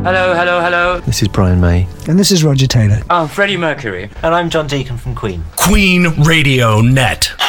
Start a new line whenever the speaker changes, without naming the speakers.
Hello, hello, hello.
This is Brian May.
And this is Roger Taylor.
I'm Freddie Mercury.
And I'm John Deacon from Queen.
Queen Radio Net.